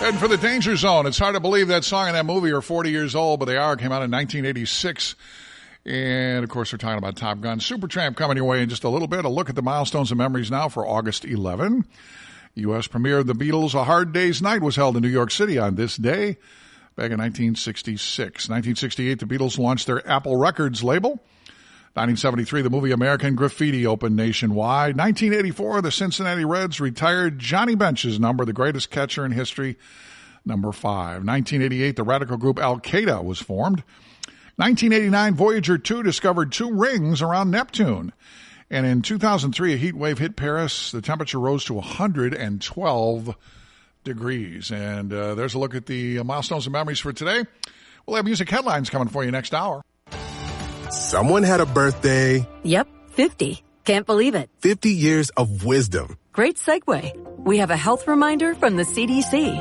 Heading for the Danger Zone. It's hard to believe that song and that movie are 40 years old, but they are. It came out in 1986. And, of course, we're talking about Top Gun. Supertramp coming your way in just a little bit. A look at the milestones and memories now for August 11. U.S. premiere of The Beatles' A Hard Day's Night was held in New York City on this day back in 1966. 1968, the Beatles launched their Apple Records label. 1973, the movie American Graffiti opened nationwide. 1984, the Cincinnati Reds retired Johnny Bench's number, the greatest catcher in history, number 5. 1988, the radical group Al-Qaeda was formed. 1989, Voyager 2 discovered 2 rings around Neptune. And in 2003, a heat wave hit Paris. The temperature rose to 112 degrees. And there's a look at the milestones and memories for today. We'll have music headlines coming for you next hour. Someone had a birthday. Yep, 50. Can't believe it. 50 years of wisdom. Great segue. We have a health reminder from the CDC.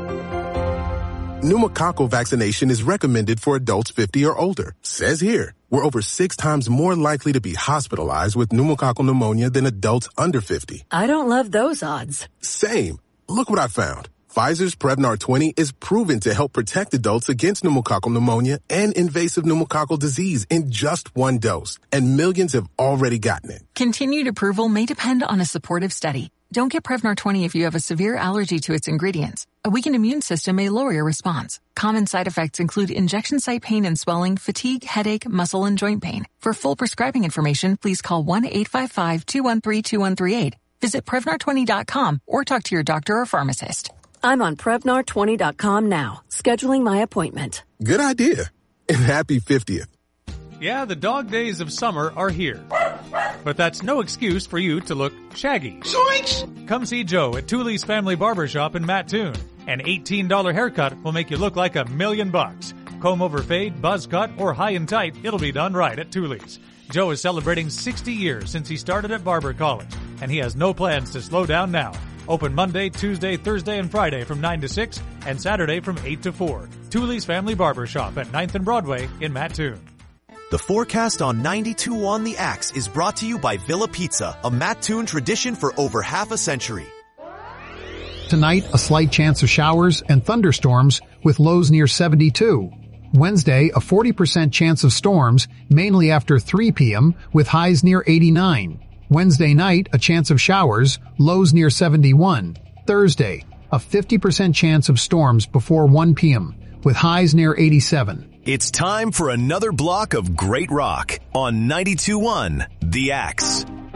Pneumococcal vaccination is recommended for adults 50 or older. Says here, we're over 6 times more likely to be hospitalized with pneumococcal pneumonia than adults under 50. I don't love those odds. Same. Look what I found. Pfizer's Prevnar 20 is proven to help protect adults against pneumococcal pneumonia and invasive pneumococcal disease in just 1 dose. And millions have already gotten it. Continued approval may depend on a supportive study. Don't get Prevnar 20 if you have a severe allergy to its ingredients. A weakened immune system may lower your response. Common side effects include injection site pain and swelling, fatigue, headache, muscle, and joint pain. For full prescribing information, please call 1-855-213-2138. Visit Prevnar20.com or talk to your doctor or pharmacist. I'm on Prevnar20.com now, scheduling my appointment. Good idea. And happy 50th. Yeah, the dog days of summer are here. But that's no excuse for you to look shaggy. Zoinks! Come see Joe at Tooley's Family Barbershop in Mattoon. An $18 haircut will make you look like $1,000,000. Comb over fade, buzz cut, or high and tight, it'll be done right at Tooley's. Joe is celebrating 60 years since he started at Barber College, and he has no plans to slow down now. Open Monday, Tuesday, Thursday, and Friday from 9 to 6, and Saturday from 8 to 4. Tooley's Family Barbershop at 9th and Broadway in Mattoon. The forecast on 92.1 The Axe is brought to you by Villa Pizza, a Mattoon tradition for over half a century. Tonight, a slight chance of showers and thunderstorms with lows near 72. Wednesday, a 40% chance of storms, mainly after 3 p.m., with highs near 89. Wednesday night, a chance of showers, lows near 71. Thursday, a 50% chance of storms before 1 p.m., with highs near 87. It's time for another block of great rock on 92.1 The Axe.